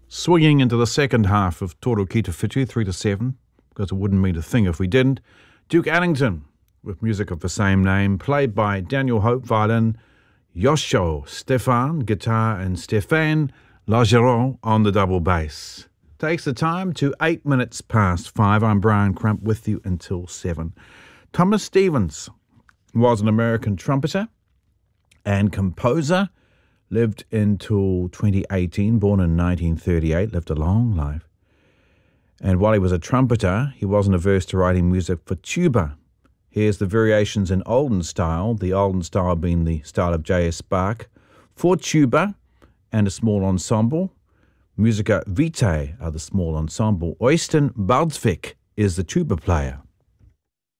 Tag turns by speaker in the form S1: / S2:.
S1: Swinging into the second half of Toro Ki Te Whitu, 3 to 7, because it wouldn't mean a thing if we didn't. Duke Ellington, with music of the same name, played by Daniel Hope, violin, Yosho Stefan, guitar, and Stéphane Laugeron on the double bass. Takes the time to 8 minutes past 5. I'm Brian Crump with you until 7. Thomas Stevens was an American trumpeter and composer, lived until 2018, born in 1938, lived a long life. And while he was a trumpeter, he wasn't averse to writing music for tuba. Here's the variations in Olden style, the Olden style being the style of J.S. Bach, for tuba and a small ensemble. Musica Vitae are the small ensemble. Øystein Baldsvik is the tuba player.